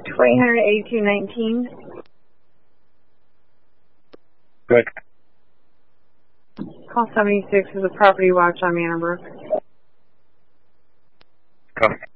$382.19. Good. Call 76 is a property watch on Manor Brook. Copy.